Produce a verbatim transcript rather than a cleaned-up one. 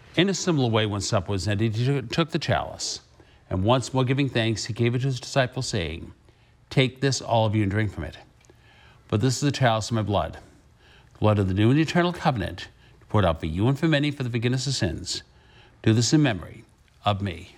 In a similar way, when supper was ended, he took the chalice, and once more giving thanks, he gave it to his disciples, saying, "Take this, all of you, and drink from it. But this is the chalice of my blood, the blood of the new and eternal covenant, poured out for you and for many for the forgiveness of sins. Do this in memory of me."